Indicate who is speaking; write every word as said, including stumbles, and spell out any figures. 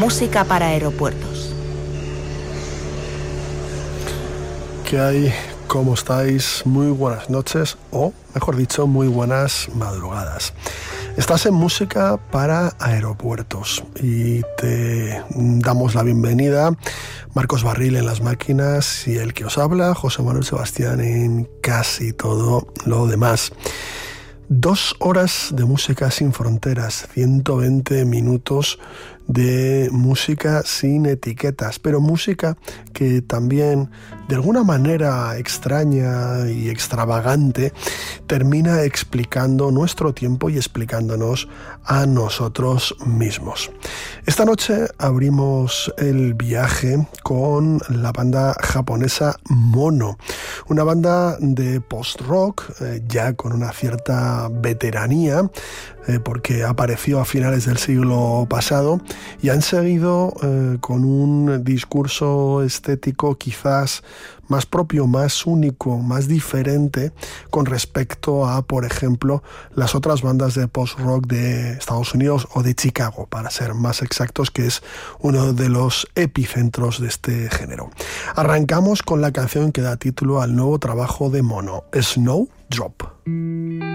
Speaker 1: música para aeropuertos.
Speaker 2: ¿Qué hay? ¿Cómo estáis? Muy buenas noches, o mejor dicho, muy buenas madrugadas. Estás en Música para Aeropuertos y te damos la bienvenida. Marcos Barril en las máquinas y el que os habla, José Manuel Sebastián, en casi todo lo demás. Dos horas de música sin fronteras, ciento veinte minutos de música sin etiquetas, pero música que también, de alguna manera extraña y extravagante, termina explicando nuestro tiempo y explicándonos a nosotros mismos. Esta noche abrimos el viaje con la banda japonesa Mono, una banda de post-rock eh, ya con una cierta veteranía, eh, porque apareció a finales del siglo pasado, y han seguido eh, con un discurso estético quizás más propio, más único, más diferente con respecto a, por ejemplo, las otras bandas de post-rock de Estados Unidos o de Chicago, para ser más exactos, que es uno de los epicentros de este género. Arrancamos con la canción que da título al nuevo trabajo de Mono, Snowdrop.